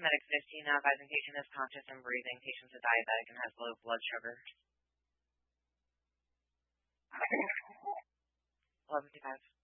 Medic 15 now advising patient is conscious and breathing. Patient's a diabetic and has low blood sugar. 11:55.